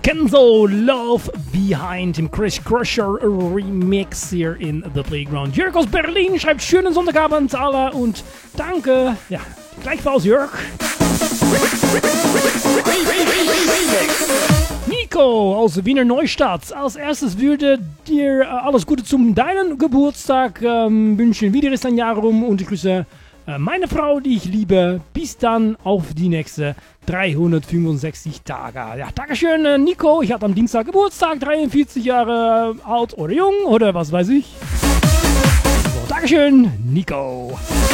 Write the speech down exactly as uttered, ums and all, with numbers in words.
damals kennen, so Love Behind im Chris Crusher Remix hier in The Playground. Jörg aus Berlin schreibt schönen Sonntagabend alle und danke. Ja, gleichfalls Jörg. Nico aus Wiener Neustadt. Als erstes würde dir äh, alles Gute zum deinen Geburtstag ähm, wünschen. Wieder ist ein Jahr rum und ich grüße äh, meine Frau, die ich liebe. Bis dann auf die nächste dreihundertfünfundsechzig Tage. Ja, Dankeschön, äh, Nico. Ich hatte am Dienstag Geburtstag, dreiundvierzig Jahre alt oder jung oder was weiß ich. So, Dankeschön, Nico.